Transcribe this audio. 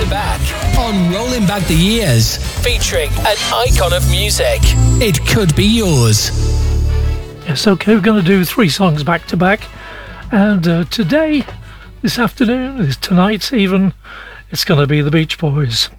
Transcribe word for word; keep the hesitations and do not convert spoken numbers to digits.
back on Rolling Back the Years, featuring an icon of music. It could be yours. Yes, okay, we're going to do three songs back to back. And uh, today, this afternoon, is tonight even, it's going to be the Beach Boys.